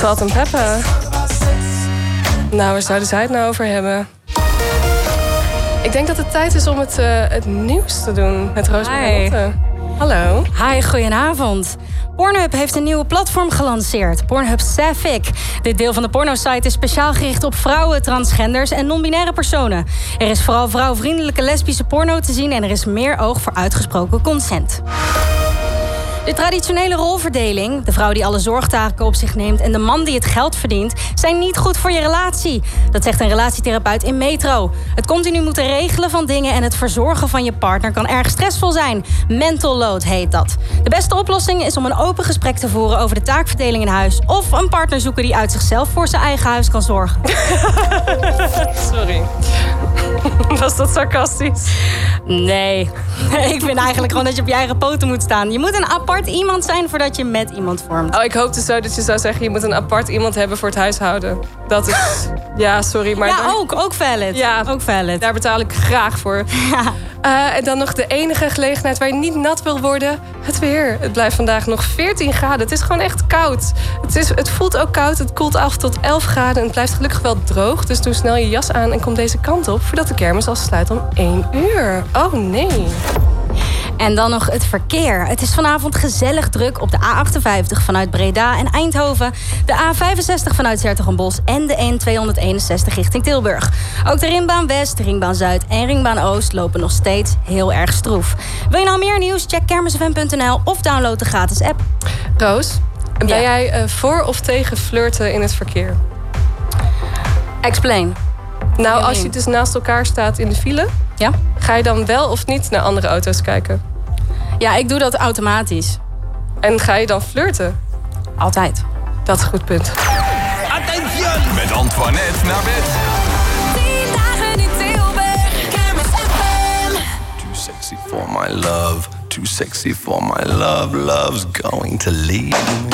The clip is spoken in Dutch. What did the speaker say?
Salt en Pepper. Nou, waar zouden zij het nou over hebben? Ik denk dat het tijd is om het nieuws te doen met Roos Marotte. Hallo. Hi, goedenavond. Pornhub heeft een nieuwe platform gelanceerd, Pornhub Sapphic. Dit deel van de pornosite is speciaal gericht op vrouwen, transgenders en non-binaire personen. Er is vooral vrouwvriendelijke lesbische porno te zien en er is meer oog voor uitgesproken consent. De traditionele rolverdeling, de vrouw die alle zorgtaken op zich neemt en de man die het geld verdient, zijn niet goed voor je relatie. Dat zegt een relatietherapeut in Metro. Het continu moeten regelen van dingen en het verzorgen van je partner kan erg stressvol zijn. Mental load heet dat. De beste oplossing is om een open gesprek te voeren over de taakverdeling in huis of een partner zoeken die uit zichzelf voor zijn eigen huis kan zorgen. Sorry. Was dat sarcastisch? Nee. Ik vind eigenlijk gewoon dat je op je eigen poten moet staan. Je moet een apart iemand zijn voordat je met iemand vormt. Oh, ik hoopte zo dat je zou zeggen, je moet een apart iemand hebben voor het huishouden. Dat is... Ja, sorry, maar... Ja, ook valid. Ja, ook valid. Daar betaal ik graag voor. Ja. En dan nog de enige gelegenheid waar je niet nat wil worden. Het weer. Het blijft vandaag nog 14 graden. Het is gewoon echt koud. Het voelt ook koud. Het koelt af tot 11 graden. En het blijft gelukkig wel droog. Dus doe snel je jas aan en kom deze kant op voordat de kermis al sluit om 1 uur. Oh nee. En dan nog het verkeer. Het is vanavond gezellig druk op de A58 vanuit Breda en Eindhoven, de A65 vanuit 's-Hertogenbosch en de N261 richting Tilburg. Ook de Ringbaan West, de Ringbaan Zuid en Ringbaan Oost lopen nog steeds heel erg stroef. Wil je nou meer nieuws? Check kermisfm.nl of download de gratis app. Roos, ben jij voor of tegen flirten in het verkeer? Explain. Nou, als je dus naast elkaar staat in de file, ja? Ga je dan wel of niet naar andere auto's kijken? Ja, ik doe dat automatisch. En ga je dan flirten? Altijd. Dat is een goed punt. Attention! Met Antoinette naar bed. 10 dagen in Tilburg, Kermis FM. Too sexy for my love, too sexy for my love. Love's going to leave me.